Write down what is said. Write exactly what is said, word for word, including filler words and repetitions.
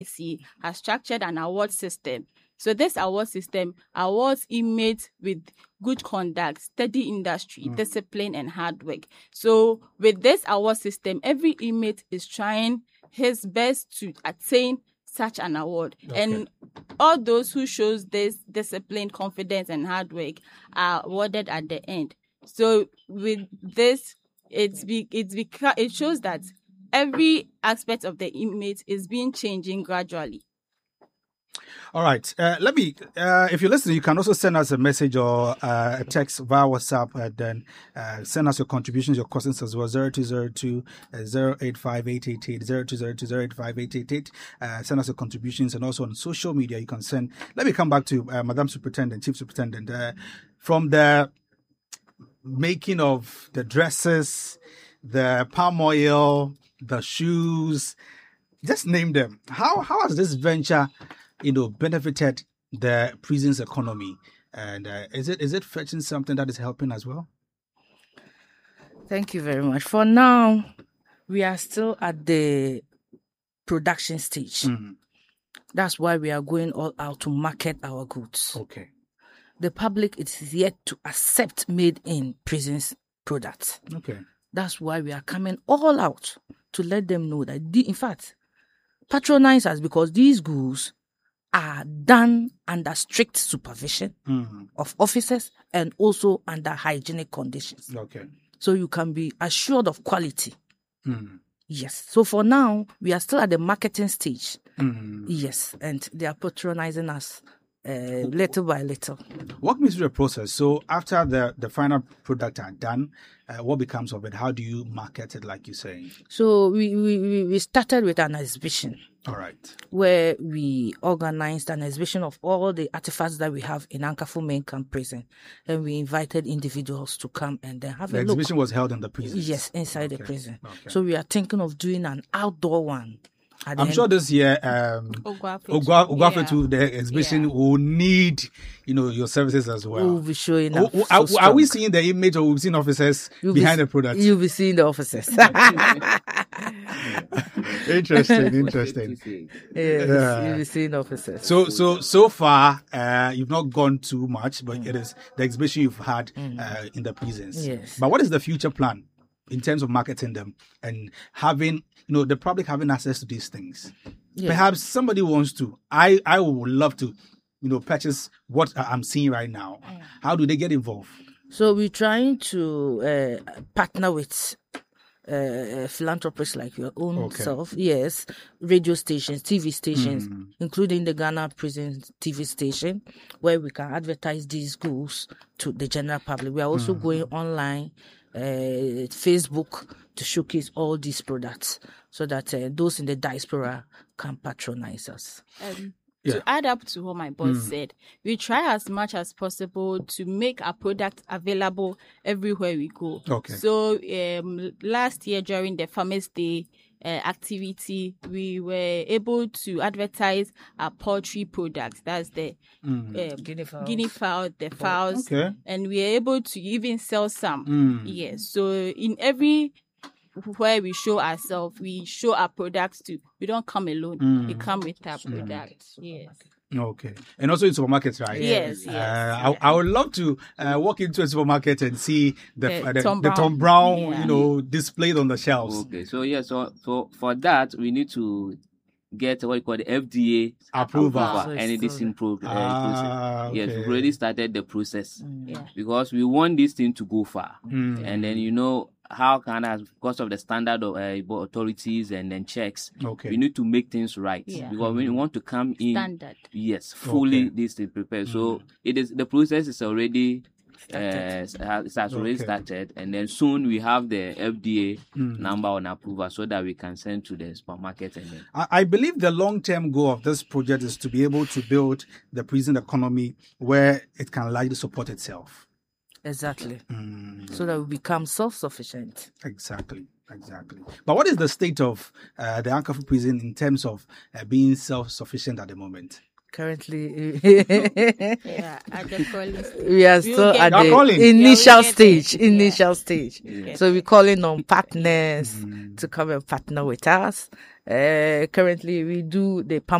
C has structured an award system. So this award system awards inmates with good conduct, steady industry, mm. discipline, and hard work. So with this award system, every inmate is trying his best to attain such an award. Okay. And all those who shows this discipline, confidence, and hard work are awarded at the end. So with this, it's be, it's beca- it shows that every aspect of the inmate is being changing gradually. All right. Uh, let me, uh, if you're listening, you can also send us a message or uh, a text via WhatsApp and then uh, send us your contributions, your questions as well. zero two zero two, zero eight five eight eight eight, zero two zero two, zero eight five eight eight eight. Uh, send us your contributions, and also on social media you can send. Let me come back to uh, Madam Superintendent, Chief Superintendent. Uh, from the making of the dresses, the palm oil, the shoes, just name them. How how has this venture, you know, benefited the prison's economy, and uh, is it is it fetching something that is helping as well? Thank you very much. For now, we are still at the production stage. Mm-hmm. That's why we are going all out to market our goods. Okay. The public is yet to accept made in prisons products. Okay. That's why we are coming all out to let them know that, the, in fact, patronize us, because these goods are done under strict supervision mm-hmm. of officers and also under hygienic conditions. Okay. So you can be assured of quality. Mm-hmm. Yes. So for now, we are still at the marketing stage. Mm-hmm. Yes. And they are patronizing us uh, little by little. Walk me through the process. So after the, the final product are done, uh, what becomes of it? How do you market it, like you're saying? So we, we, we started with an exhibition. All right. Where we organized an exhibition of all the artifacts that we have in Ankafo Main Camp Prison. And we invited individuals to come and then have the a look. The exhibition was held in the prison? Yes, inside okay. the prison. Okay. So we are thinking of doing an outdoor one. I'm end. sure this year, um, Ogwafetu, yeah. the exhibition yeah. will need, you know, your services as well. We'll be showing up. Oh, are, so are we seeing the image, or we've seen officers you'll behind be, the product? You'll be seeing the officers. Interesting, interesting. Yes, yeah. You'll be seeing officers. So, so, so far, uh, you've not gone too much, but mm. it is the exhibition you've had mm. uh, in the prisons. Yes. But what is the future plan in terms of marketing them and having, you know, the public having access to these things? Yeah. Perhaps somebody wants to. I, I would love to, you know, purchase what I'm seeing right now. Mm. How do they get involved? So we're trying to uh, partner with uh, philanthropists like your own okay. self. Yes, radio stations, T V stations, mm. including the Ghana Prison T V station, where we can advertise these schools to the general public. We are also mm. going online, uh, Facebook, to showcase all these products so that uh, those in the diaspora can patronize us. Um, yeah. To add up to what my boss mm. said, we try as much as possible to make our product available everywhere we go. Okay. So um, last year during the Farmers Day uh, activity, we were able to advertise our poultry products. That's the mm. um, guinea fowl, guinea fowl the fowls, okay. and we are able to even sell some. Mm. Yes. So in every where we show ourselves, we show our products too. We don't come alone. Mm. We come with our products. Mm. Yes. Okay. And also in supermarkets, right? Yes, uh, yes. I, I would love to uh, walk into a supermarket and see the The uh, the, Tom the Brown. Tom Brown, Yeah. you know, displayed on the shelves. Okay. So yeah. So so for that we need to get what you call the F D A Approval. approval, So and it's it is still- in pro- uh, Ah, process. Yes, okay. we've already started the process Mm. Yeah. because we want this thing to go far. Mm. And then, you know, how can I, because of the standard of uh, authorities and then checks, Okay. we need to make things right. Yeah. Because when you want to come in, Standard. yes, fully Okay. this is prepared. Mm. So it is, the process is already, uh, Started. has it has already Okay. started. And then soon we have the F D A Mm. number on approval so that we can send to the supermarket. And then, I I believe the long-term goal of this project is to be able to build the prison economy where it can largely support itself. Exactly. Mm. So that we become self-sufficient. Exactly, exactly. But what is the state of uh, the Ankafo prison in terms of uh, being self-sufficient at the moment? Currently, Yeah, at the calling stage. we are We'll still get at You're the calling? initial Yeah, we'll get stage. there. Initial stage. Yeah. So we're calling on partners to come and partner with us. Uh, currently, we do the